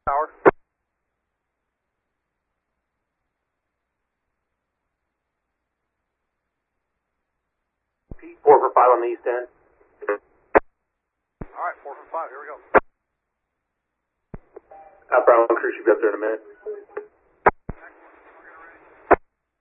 Tower. 4 for 5 on the east end. Alright, 4 for 5, here we go. Brown crew should be up there in a minute.